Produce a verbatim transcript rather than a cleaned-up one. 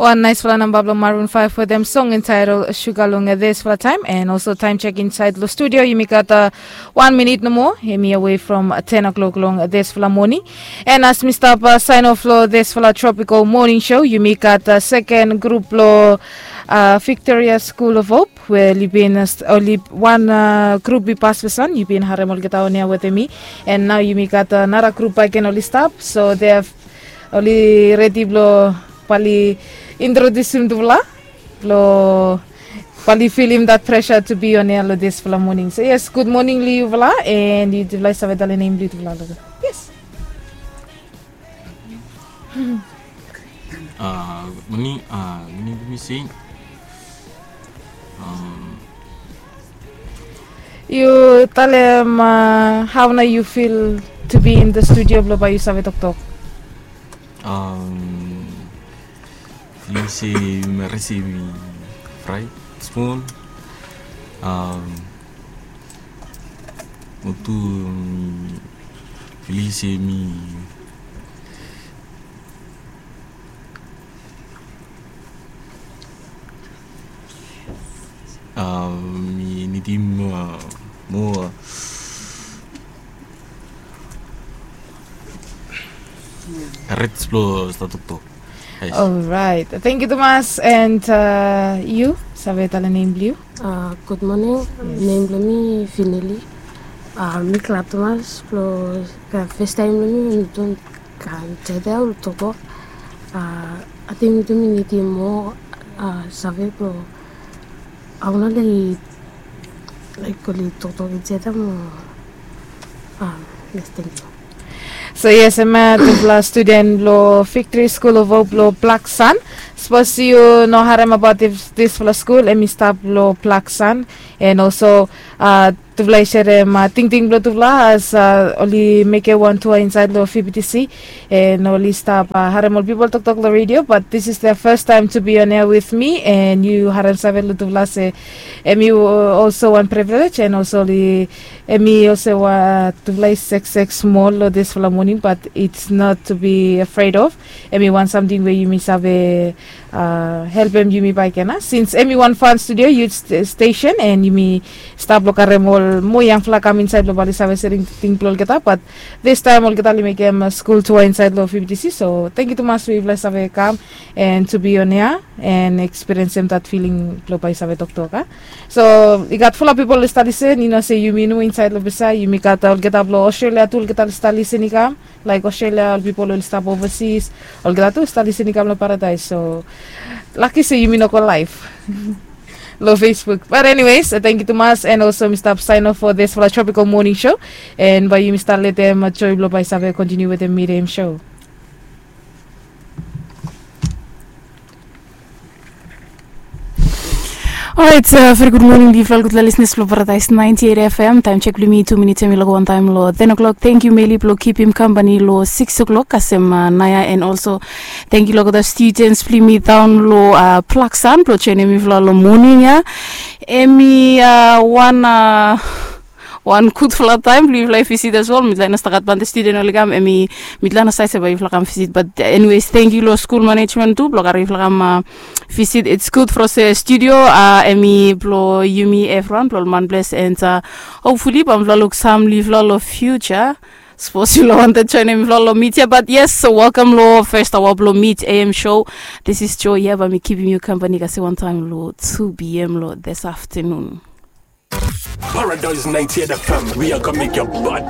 One nice fella number Maroon five for them song entitled Sugarlunga this for time, and also time check inside the studio. You make uh, one minute no more. Hear me away from uh, ten o'clock long this for morning. And as Mister Uh, sign off lo this for tropical morning show, you make at uh, second group lo uh, Victoria School of Hope, where you been uh, only one uh, group be passed with son. You been haremol get out with me, and now you make at another group I can only stop. So they have only ready lo pali introduce him to la lo pali feel him that pressure to be on air lo this for morning. So yes, good morning Liu vla, and you devla sa vedale name Liu vla. Yes. Uh, morning, uh, morning, let me see. Um, you tell him uh, how now you feel to be in the studio blo ba you sabe tok tok. Um, Felice me receive fried spoon. Um, untuk Felice me um mi ni tim mo mo red explore sta tutto. All right, thank you Thomas, and uh, you sabe tala name Liu. Uh, good morning, yes. Name me Finelli. Uh, mi club Thomas pro first time me don't can teda ul toko. Uh, I think to me ni mo uh sabe pro auna dei like koli toto teda mo ah yes, thank you. So yes, I'm a double student lo Victory School of Hope lo Black Sun. Suppose you know harem about this, this for school, and me stop lo Black Sun, and also uh double share ma ting ting lo double as uh, only make a one tour inside lo F B T C, and only stop uh, harem all people talk talk the radio, but this is their first time to be on air with me, and you harem sabe lo double say, and you also one privilege, and also the me also uh double sex sex small lo this for morning, but it's not to be afraid of. And me want something where you me sabe uh help them you me by kena, since M one fan studio youth st- station, and you me stop lo karemol mo yang fla come inside lo bali sabe sering ting plol kita, but this time all kita li make a school tour inside lo F B T C. So thank you to mas we bless sabe come and to be on here and experience them that feeling lo by sabe tok tok. So we got full of people study sen, you know, say you me no inside lo beside you me got all kita lo Australia tool kita study sen ikam, like Australia all people will stop overseas all kita to study sen ikam lo paradise. So lucky say you me no call life. Low Facebook. But anyways, uh, thank you to Mas, and also Mister sign off for this for a tropical morning show. And by you Mister let them uh, joy blow by Sabe continue with the medium show. Alright, uh, very good morning, dear good listeners. Flow Paradise ninety-eight F M. Time check me two minutes. Me one time lo ten o'clock. Thank you, Meli. Lo keep him company lo six o'clock. Kasem uh, Naya, and also thank you, lo the students. Play me down lo uh, Plaksan. Lo chene me vla lo morning ya. Emi uh, one uh, one good flat time. Leave life visit as well. Midlana stagat band student oligam. Emi midlana sai seba iflakam visit. But anyways, thank you, lo school management too. Lo kari iflakam uh, visit. It's good for the studio. Uh, emi blo yumi everyone. Blo man bless, and uh, hopefully bam vla look some live lo future. Suppose you want to join me vlog media, but yes, so welcome lo first our vlog meet A M show. This is Joy here, but me keeping you company. Kasi one time lo two p m lo this afternoon. Paradise ninety-eight F M, we are gonna make your body